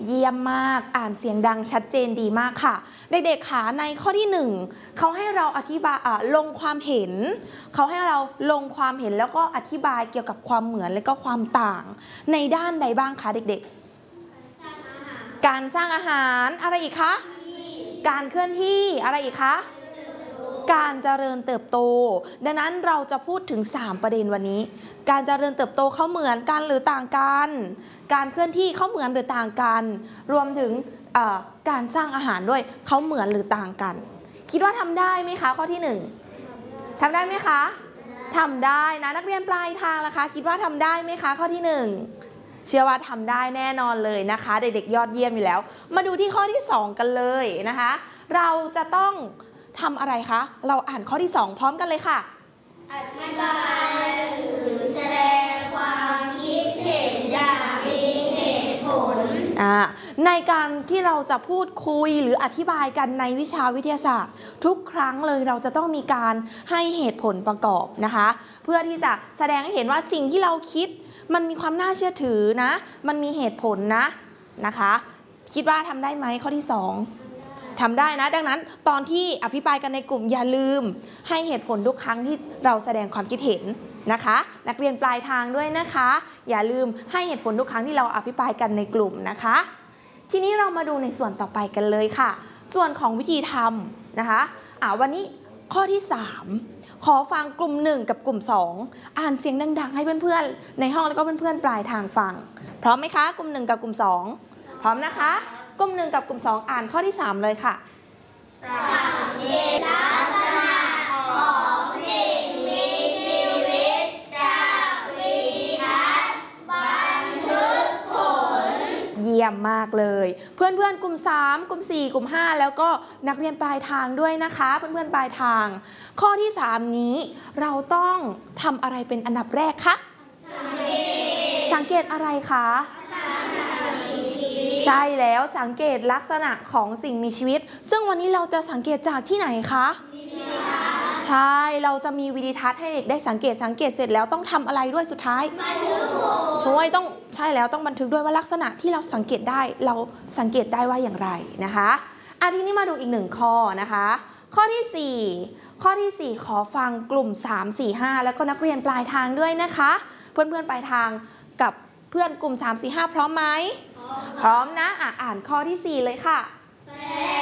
เยี่ยมมากอ่านเสียงดังชัดเจนดีมากค่ะเด็กๆค่ะในข้อที่1เขาให้เราอธิบายลงความเห็นเขาให้เราลงความเห็นแล้วก็อธิบายเกี่ยวกับความเหมือนและก็ความต่างในด้านใดบ้างคะเด็กๆการสร้างอาหารอะไรอีกคะการเคลื่อนที่อะไรอีกคะการเจริญเติบโตดังนั้นเราจะพูดถึง3ประเด็นวันนี้การเจริญเติบโตเขาเหมือนกันหรือต่างกันการเคลื่อนที่เขาเหมือนหรือต่างกันรวมถึงการสร้างอาหารด้วยเขาเหมือนหรือต่างกันคิดว่าทำได้ไหมคะข้อที่1ทำได้ไหมคะทำได้นะนักเรียนปลายทางล่ะคะคิดว่าทำได้ไหมคะข้อที่1เชื่อว่าทำได้แน่นอนเลยนะคะเด็กๆยอดเยี่ยมอยู่แล้วมาดูที่ข้อที่2กันเลยนะคะเราจะต้องทำอะไรคะเราอ่านข้อที่2พร้อมกันเลยค่ะอธิบายหรือแสดงความคิดเห็นอย่างมีเหตุผลในการที่เราจะพูดคุยหรืออธิบายกันในวิชาวิทยาศาสตร์ทุกครั้งเลยเราจะต้องมีการให้เหตุผลประกอบนะคะเพื่อที่จะแสดงให้เห็นว่าสิ่งที่เราคิดมันมีความน่าเชื่อถือนะมันมีเหตุผลนะคะคิดว่าทำได้ไหมข้อที่2ทำได้นะดังนั้นตอนที่อภิปรายกันในกลุ่มอย่าลืมให้เหตุผลทุกครั้งที่เราแสดงความคิดเห็นนะคะนักเรียนปลายทางด้วยนะคะอย่าลืมให้เหตุผลทุกครั้งที่เราอภิปรายกันในกลุ่มนะคะทีนี้เรามาดูในส่วนต่อไปกันเลยค่ะส่วนของวิธีทำนะคะวันนี้ข้อที่3ขอฟังกลุ่ม1กับกลุ่ม2อ่านเสียงดังๆให้เพื่อนๆในห้องแล้วก็เพื่อนๆปลายทางฟังพร้อมไหมคะกลุ่ม1กับกลุ่ม2พร้อมนะคะกลุ่ม1กับกลุ่ม2อ่านข้อที่3เลยค่ะสังเกตลักษณะของสิ่งมีชีวิตจากวิดีทัศน์บันทึกผลเยี่ยมมากเลยเพื่อนๆกลุ่ม3กลุ่ม4กลุ่ม5แล้วก็นักเรียนปลายทางด้วยนะคะเพื่อนๆปลายทางข้อที่3นี้เราต้องทำอะไรเป็นอันดับแรกคะสังเกตอะไรคะใช่แล้วสังเกตลักษณะของสิ่งมีชีวิตซึ่งวันนี้เราจะสังเกตจากที่ไหนคะใช่เราจะมีวิดีทัศน์ให้เด็กได้สังเกตเสร็จแล้วต้องทำอะไรด้วยสุดท้ายช่วยต้องใช่แล้วต้องบันทึกด้วยว่าลักษณะที่เราสังเกตได้เราสังเกตได้ว่าอย่างไรนะคะทีนี้มาดูอีก1ข้อนะคะข้อที่4ขอฟังกลุ่ม3 4 5แล้วก็นักเรียนปลายทางด้วยนะคะเพื่อนๆปลายทางกับเพื่อนกลุ่ม3 4 5พร้อมไหมพร้อมนะอ่านข้อที่4เลยค่ะ